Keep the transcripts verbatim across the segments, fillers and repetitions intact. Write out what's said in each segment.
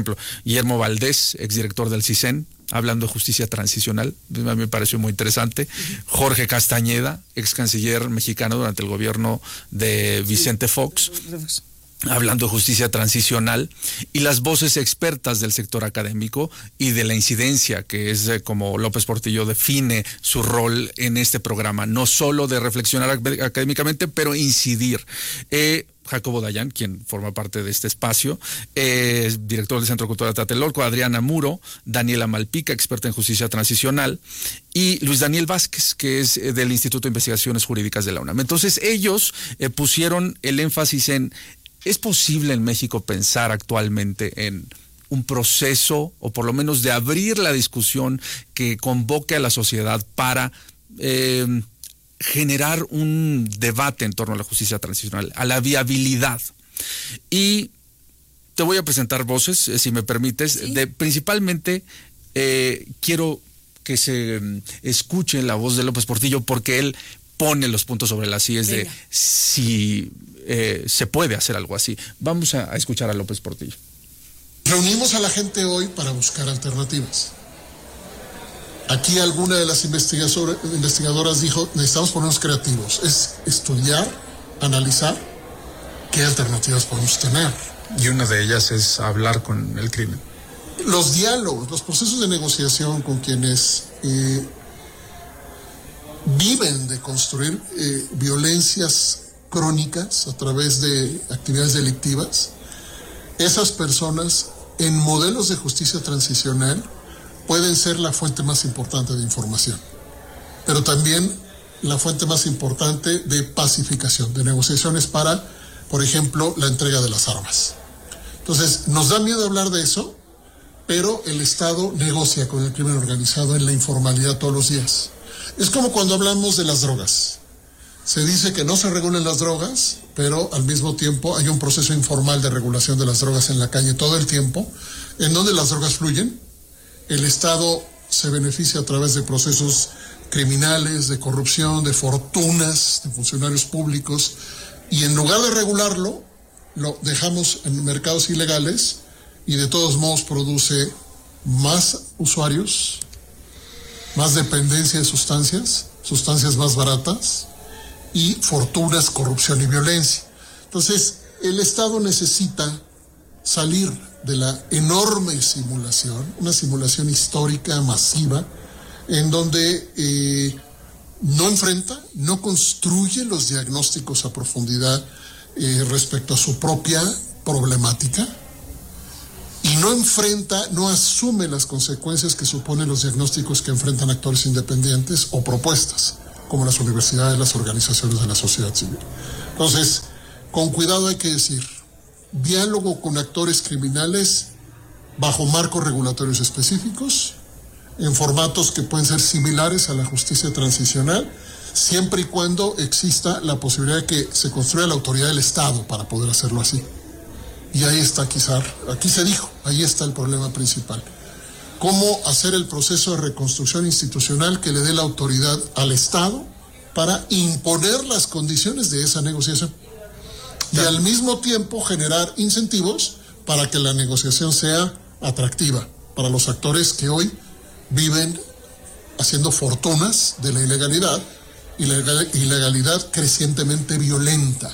ejemplo, Guillermo Valdés, exdirector del CISEN, hablando de justicia transicional, a mí me pareció muy interesante. Jorge Castañeda, ex canciller mexicano durante el gobierno de Vicente Fox, hablando de justicia transicional, y las voces expertas del sector académico y de la incidencia, que es eh, como López Portillo define su rol en este programa, no solo de reflexionar ac- académicamente, pero incidir. Eh, Jacobo Dayan, quien forma parte de este espacio, eh, director del Centro Cultural Tlatelolco, Adriana Muro, Daniela Malpica, experta en justicia transicional, y Luis Daniel Vázquez, que es eh, del Instituto de Investigaciones Jurídicas de la UNAM. Entonces ellos eh, pusieron el énfasis en: ¿es posible en México pensar actualmente en un proceso, o por lo menos de abrir la discusión que convoque a la sociedad para eh, generar un debate en torno a la justicia transicional, a la viabilidad? Y te voy a presentar voces, eh, si me permites, ¿sí? de principalmente eh, quiero que se um, escuche la voz de López Portillo, porque él pone los puntos sobre las íes de si eh, se puede hacer algo así. Vamos a, a escuchar a López Portillo. Reunimos a la gente hoy para buscar alternativas. Aquí alguna de las investigadoras dijo: necesitamos ponernos creativos. Es estudiar, analizar qué alternativas podemos tener. Y una de ellas es hablar con el crimen. Los diálogos, los procesos de negociación con quienes eh, viven de construir eh, violencias crónicas a través de actividades delictivas, esas personas en modelos de justicia transicional pueden ser la fuente más importante de información, pero también la fuente más importante de pacificación, de negociaciones para, por ejemplo, la entrega de las armas. Entonces, nos da miedo hablar de eso, pero el Estado negocia con el crimen organizado en la informalidad todos los días. Es como cuando hablamos de las drogas. Se dice que no se regulan las drogas, pero al mismo tiempo hay un proceso informal de regulación de las drogas en la calle todo el tiempo, en donde las drogas fluyen. El Estado se beneficia a través de procesos criminales, de corrupción, de fortunas de funcionarios públicos, y en lugar de regularlo, lo dejamos en mercados ilegales, y de todos modos produce más usuarios, más dependencia de sustancias, sustancias más baratas, y fortunas, corrupción y violencia. Entonces, el Estado necesita salir de la enorme simulación, una simulación histórica, masiva, en donde eh, no enfrenta, no construye los diagnósticos a profundidad eh, respecto a su propia problemática, y no enfrenta, no asume las consecuencias que suponen los diagnósticos que enfrentan actores independientes o propuestas, como las universidades, las organizaciones de la sociedad civil. Entonces, con cuidado hay que decir: diálogo con actores criminales bajo marcos regulatorios específicos, en formatos que pueden ser similares a la justicia transicional, siempre y cuando exista la posibilidad de que se construya la autoridad del Estado para poder hacerlo así. Y ahí está, quizá, aquí se dijo, ahí está el problema principal. ¿Cómo hacer el proceso de reconstrucción institucional que le dé la autoridad al Estado para imponer las condiciones de esa negociación? Y al mismo tiempo generar incentivos para que la negociación sea atractiva para los actores que hoy viven haciendo fortunas de la ilegalidad, y la ilegalidad crecientemente violenta.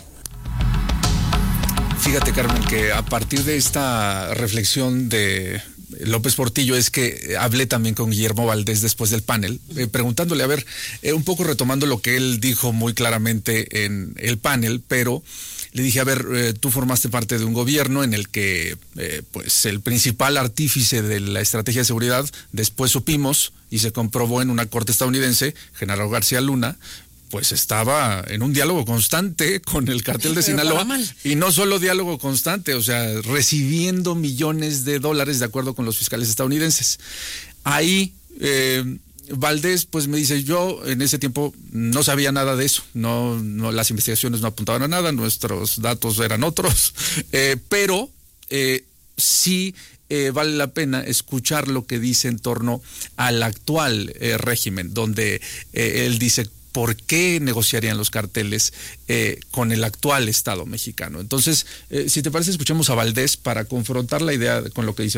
Fíjate, Carmen, que a partir de esta reflexión de López Portillo es que hablé también con Guillermo Valdés después del panel, eh, preguntándole, a ver, eh, un poco retomando lo que él dijo muy claramente en el panel, pero le dije, a ver, eh, tú formaste parte de un gobierno en el que eh, pues el principal artífice de la estrategia de seguridad, después supimos y se comprobó en una corte estadounidense, Genaro García Luna, pues estaba en un diálogo constante con el cartel de Sinaloa, y no solo diálogo constante, o sea, recibiendo millones de dólares de acuerdo con los fiscales estadounidenses. Ahí eh, Valdés pues me dice, yo en ese tiempo no sabía nada de eso, no, no las investigaciones no apuntaban a nada, nuestros datos eran otros, eh, pero eh, sí eh, vale la pena escuchar lo que dice en torno al actual eh, régimen, donde eh, él dice por qué negociarían los carteles eh, con el actual Estado mexicano. Entonces, eh, si te parece, escuchemos a Valdés para confrontar la idea con lo que dice